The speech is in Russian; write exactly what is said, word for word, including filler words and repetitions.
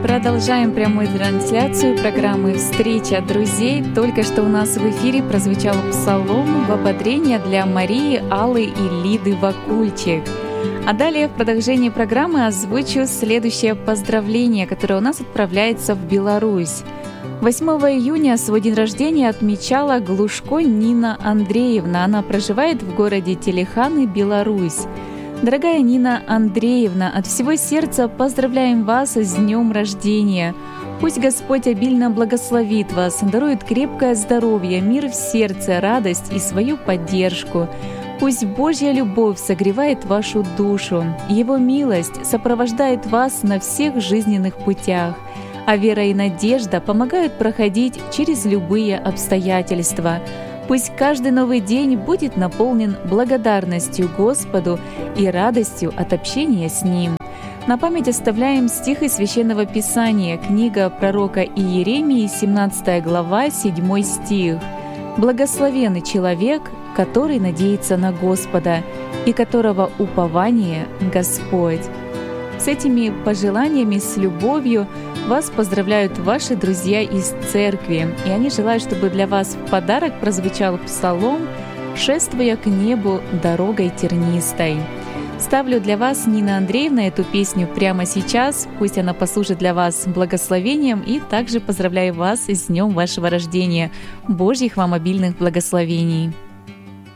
Продолжаем прямую трансляцию программы «Встреча друзей». Только что у нас в эфире прозвучал псалом в ободрение для Марии, Аллы и Лиды Вакульчик. А далее в продолжении программы озвучу следующее поздравление, которое у нас отправляется в Беларусь. восьмого июня свой день рождения отмечала Глушко Нина Андреевна. Она проживает в городе Телеханы, Беларусь. Дорогая Нина Андреевна, от всего сердца поздравляем вас с днем рождения. Пусть Господь обильно благословит вас, дарует крепкое здоровье, мир в сердце, радость и свою поддержку. Пусть Божья любовь согревает вашу душу, Его милость сопровождает вас на всех жизненных путях, а вера и надежда помогают проходить через любые обстоятельства. Пусть каждый новый день будет наполнен благодарностью Господу и радостью от общения с Ним. На память оставляем стих из Священного Писания, книга пророка Иеремии, семнадцатая глава, седьмой стих. «Благословенный человек, который надеется на Господа, и которого упование Господь». С этими пожеланиями, с любовью вас поздравляют ваши друзья из церкви, и они желают, чтобы для вас в подарок прозвучал псалом «Шествуя к небу дорогой тернистой». Ставлю для вас, Нина Андреевна, эту песню прямо сейчас. Пусть она послужит для вас благословением, и также поздравляю вас с днем вашего рождения. Божьих вам обильных благословений!